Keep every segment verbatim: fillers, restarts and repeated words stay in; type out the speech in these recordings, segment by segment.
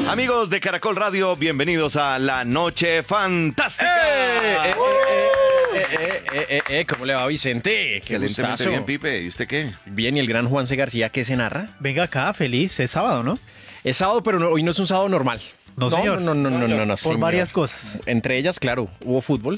Amigos de Caracol Radio, bienvenidos a La Noche Fantástica. ¡Eh! Eh, eh, eh, eh, eh, eh, eh, ¿Cómo le va, Vicente? ¡Qué Excelentemente gustazo! bien, Pipe. ¿Y usted qué? Bien, ¿y el gran Juanse García qué se narra? Venga acá, feliz, es sábado, ¿no? Es sábado, pero no- hoy no es un sábado normal. No, señor. No, no, no, no, no, no, Por señor. varias cosas. Entre ellas, claro, hubo fútbol.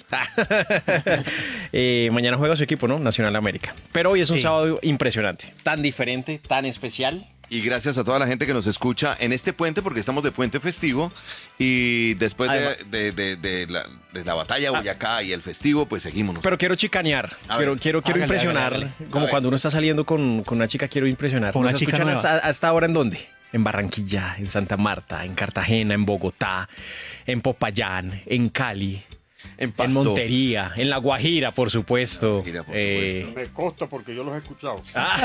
Eh, mañana juega su equipo, ¿no? Nacional América. Pero hoy es un Sí. sábado impresionante. Tan diferente, tan especial. Y gracias a toda la gente que nos escucha en este puente, porque estamos de puente festivo. Y después de, Además- de- de- de la, de la batalla Boyacá y el festivo, pues seguimos. nosotros. Pero quiero chicanear. A Quiero, ver, quiero, quiero hágale, impresionar. hágale, hágale. Como A ver. cuando uno está saliendo con, con una chica, quiero impresionar. Con una ¿Nos chica escuchan nueva. hasta, hasta ahora en dónde? En Barranquilla, en Santa Marta, en Cartagena, en Bogotá, en Popayán, en Cali, en en Pasto. Montería, en La Guajira, por supuesto. Guajira, por Eh, Me consta porque yo los he escuchado.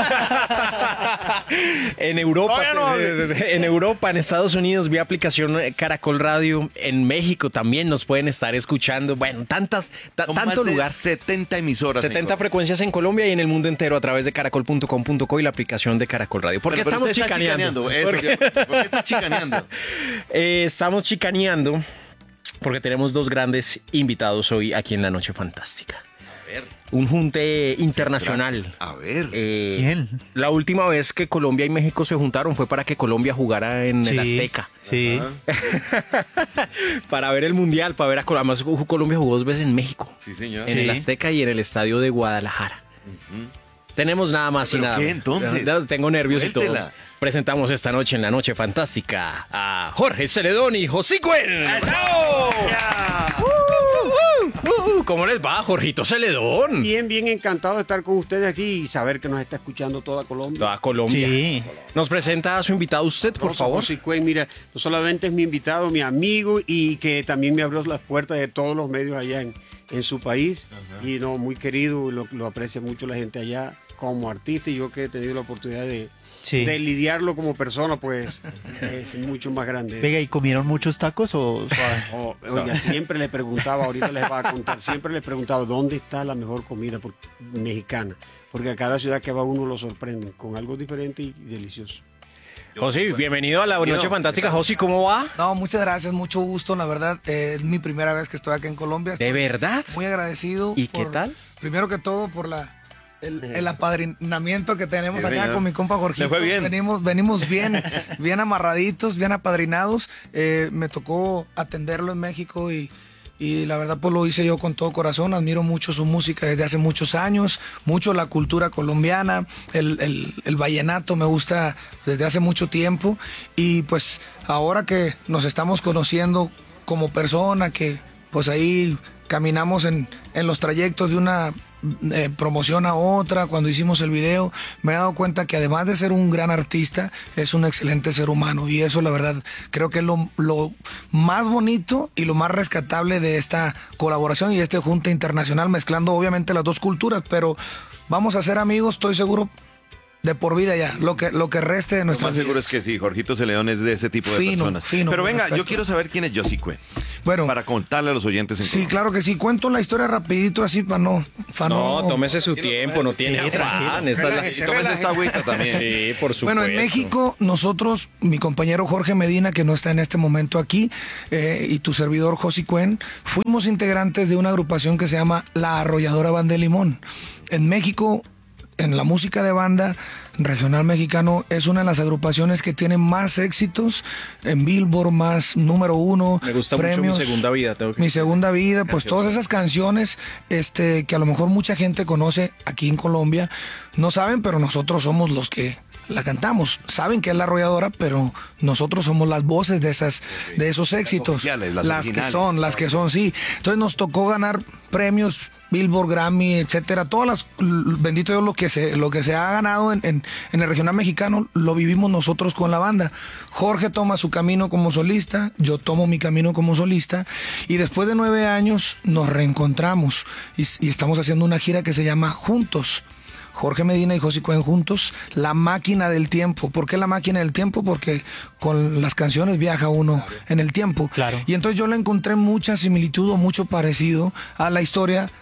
en Europa, Todavía no hable. en Europa, en Estados Unidos, vía aplicación Caracol Radio. En México también nos pueden estar escuchando. Bueno, tantas, ta- Son tanto más de lugar. setenta emisoras. en setenta Colombia. frecuencias en Colombia y en el mundo entero a través de caracol punto com punto co y la aplicación de Caracol Radio. ¿Por qué Pero- pero estamos usted está chicaneando? Eso, ¿Por qué? ¿Por qué está chicaneando? Eh, estamos chicaneando porque tenemos dos grandes invitados hoy aquí en La Noche Fantástica. A ver. Un junte internacional. A ver. Eh, ¿Quién? La última vez que Colombia y México se juntaron fue para que Colombia jugara en el Azteca. Sí. Para ver el Mundial, para ver a Colombia. Además, Colombia jugó dos veces en México. Sí, señor. En el Sí. Azteca y en el estadio de Guadalajara. Tenemos nada más y ¿Pero nada qué, menos. entonces? Ya tengo nervios y Cuéntela. todo. Presentamos esta noche en La Noche Fantástica a Jorge Celedón y José Cuen. Uh, uh, uh, ¿Cómo les va, Jorgito Celedón? Bien, bien encantado de estar con ustedes aquí y saber que nos está escuchando toda Colombia. Toda Colombia. Sí. Nos presenta a su invitado usted, por No, favor. José Cuen, mira, no solamente es mi invitado, mi amigo y que también me abrió las puertas de todos los medios allá en, en su país. Y no, muy querido, lo, lo aprecia mucho la gente allá como artista y yo que he tenido la oportunidad de, Sí. de lidiarlo como persona, pues es mucho más grande. Venga, ¿y comieron muchos tacos o suave? Oh, oiga, siempre le preguntaba, ahorita les voy a contar, siempre le preguntaba dónde está la mejor comida por- mexicana, porque a cada ciudad que va uno lo sorprende con algo diferente y delicioso. José, bienvenido a La Noche Bienvenido. Fantástica. José, ¿cómo va? No, muchas gracias, mucho gusto, la verdad. eh, es mi primera vez que estoy acá en Colombia. ¿De verdad? Muy agradecido. ¿Y qué por- tal? Primero que todo por la el, el apadrinamiento que tenemos Sí, acá señor. con mi compa Jorgito. Le fue bien. Venimos, venimos bien, bien amarraditos, bien apadrinados. Eh, me tocó atenderlo en México y, y la verdad pues lo hice yo con todo corazón. Admiro mucho su música desde hace muchos años, mucho la cultura colombiana, el, el, el vallenato me gusta desde hace mucho tiempo y pues ahora que nos estamos conociendo como persona, que pues ahí caminamos en, en los trayectos de una eh, promoción a otra, cuando hicimos el video, me he dado cuenta que además de ser un gran artista, es un excelente ser humano y eso la verdad creo que es lo, lo más bonito y lo más rescatable de esta colaboración y este junta internacional, mezclando obviamente las dos culturas, pero vamos a ser amigos, estoy seguro, de por vida ya, lo que, lo que reste de Lo nuestra más seguro es que sí, Jorgito Celedón es de ese tipo de Fino, personas. fino, Pero con venga, respeto. yo quiero saber quién es José Cuen. Bueno, Para contarle a los oyentes en sí, Colombia. claro que sí, cuento la historia rapidito así para no... pa' No, tómese su tiempo, no tiene Sí, afán. Esta es la- Y tómese esta agüita también. Sí, por supuesto. Bueno, en México, nosotros, mi compañero Jorge Medina, que no está en este momento aquí, eh, y tu servidor José Cuen, fuimos integrantes de una agrupación que se llama La Arrolladora Banda de Limón. En México, en la música de banda regional mexicano, es una de las agrupaciones que tiene más éxitos en Billboard, más número uno. Me gusta premios. mucho Mi Segunda Vida. Tengo que... Mi Segunda Vida, pues todas esas canciones este, que a lo mejor mucha gente conoce aquí en Colombia, no saben, pero nosotros somos los que la cantamos. Saben que es La Arrolladora, pero nosotros somos las voces de esas, de esos éxitos. oficiales, las las que originales. son, las que son, sí. Entonces nos tocó ganar premios, Billboard, Grammy, etcétera. Todas las, bendito Dios, lo que se, lo que se ha ganado en, en, en el regional mexicano, lo vivimos nosotros con la banda. Jorge toma su camino como solista, yo tomo mi camino como solista, y después de nueve años nos reencontramos y, y estamos haciendo una gira que se llama Juntos. Jorge Medina y José Cuen juntos, La Máquina del Tiempo. ¿Por qué La Máquina del Tiempo? Porque con las canciones viaja uno en el tiempo. Claro. Y entonces yo le encontré mucha similitud o mucho parecido a la historia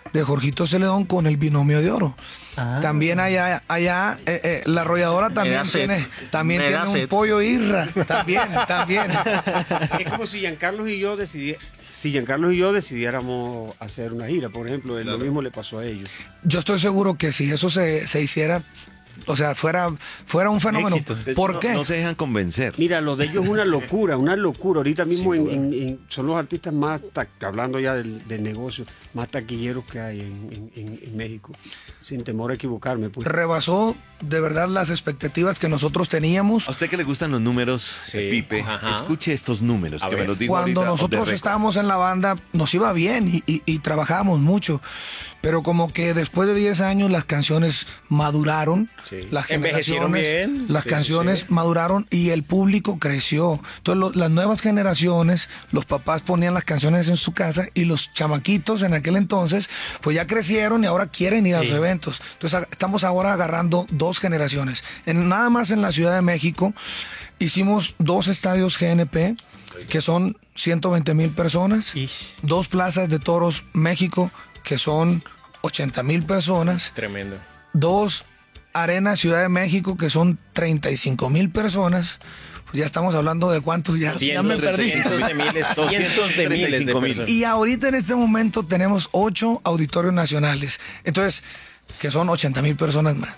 de Jorgito Celedón con el Binomio de Oro. Ah. También allá, allá eh, eh, la arrolladora también da sed. tiene, también Me tiene da un sed. pollo irra. También, también. Es como si Giancarlo y yo decidi- si Giancarlo y yo decidiéramos hacer una gira, por ejemplo, lo mismo le pasó a ellos. Yo estoy seguro que si eso se, se hiciera, o sea, fuera, fuera un fenómeno. Éxito. ¿Por no, qué? No se dejan convencer. Mira, lo de ellos es una locura, una locura. Ahorita mismo Sin en- duda. en- en- son los artistas más, ta- hablando ya del, del negocio, más taquilleros que hay en, en- en- en México, sin temor a equivocarme. Pues. Rebasó de verdad las expectativas que nosotros teníamos. A usted que le gustan los números, Sí. Pipe, Ajá. escuche estos números A que ver. me los digo Cuando ahorita off the nosotros record. estábamos en la banda, nos iba bien y, y- y trabajábamos mucho. Pero como que después de diez años las canciones maduraron, Sí. las Envejecieron generaciones, bien. las Sí, canciones sí. maduraron y el público creció. Entonces lo- las nuevas generaciones, los papás ponían las canciones en su casa y los chamaquitos en aquel entonces, pues ya crecieron y ahora quieren ir a los eventos. Entonces a- estamos ahora agarrando dos generaciones. En, nada más en la Ciudad de México hicimos dos estadios G N P, que son ciento veinte mil personas, Ish. dos plazas de toros México, que son ochenta mil personas, Tremendo. dos arenas Ciudad de México, que son treinta y cinco mil personas. Pues ya estamos hablando de cuántos, ya, ya me Cientos, perdí. cientos de miles, cientos de miles de mil. personas. Y ahorita en este momento tenemos ocho auditorios nacionales, entonces, que son ochenta mil personas más.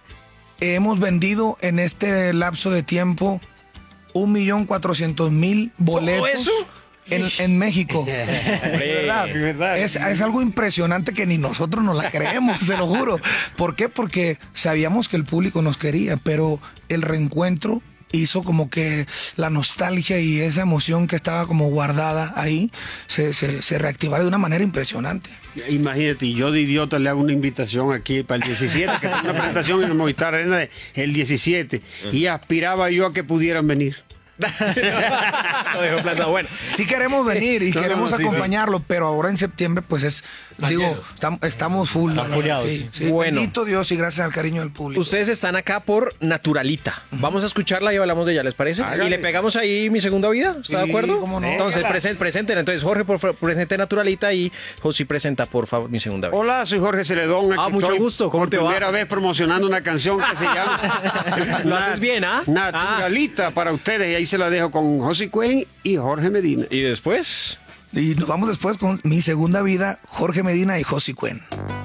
Hemos vendido en este lapso de tiempo un millón cuatrocientos mil boletos eso? en, en México. Hombre. De verdad, de verdad. Es, es algo impresionante que ni nosotros nos la creemos, se lo juro. ¿Por qué? Porque sabíamos que el público nos quería, pero el reencuentro hizo como que la nostalgia y esa emoción que estaba como guardada ahí se, se, se reactivara de una manera impresionante. Imagínate, y yo de idiota le hago una invitación aquí para el diecisiete, que tengo una presentación en el Movistar Arena el diecisiete, y aspiraba yo a que pudieran venir. Lo dejo plantado. Bueno, Sí queremos venir y No, no, queremos no, sí, acompañarlo, pero ahora en septiembre pues es, digo, llenos. estamos, estamos full. Están ¿no? fuleados, Sí, sí. sí. Bueno. Bendito Dios y gracias al cariño del público. ustedes están acá por Naturalita. Vamos a escucharla y hablamos de ella, ¿les parece? Hágale. Y le pegamos ahí Mi Segunda Vida, ¿está de Sí, acuerdo? cómo no. Entonces, presen- presenten. Entonces, Jorge, por favor, presente Naturalita y José presenta, por favor, Mi Segunda Vida. Hola, soy Jorge Celedón. Ah, aquí mucho estoy gusto, ¿cómo por te va? primera vez promocionando una canción que se llama Lo haces bien, ¿ah? Naturalita para ustedes, y ahí se la dejo con José Cuen y Jorge Medina. Y después... Y nos vamos después con Mi Segunda Vida, Jorge Medina y Josi Cuen.